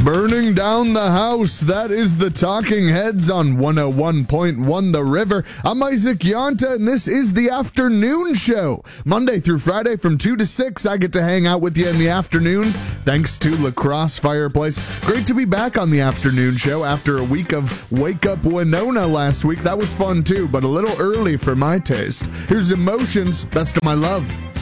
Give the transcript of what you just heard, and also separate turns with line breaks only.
Burning down the house, that is the Talking Heads on 101.1 The River. I'm Isaac Yonta, and this is the Afternoon Show. Monday through Friday from 2 to 6, I get to hang out with you in the afternoons, thanks to La Crosse Fireplace. Great to be back on the Afternoon Show after a week of Wake Up Winona last week. That was fun too, but a little early for my taste. Here's Emotions, Best of My Love.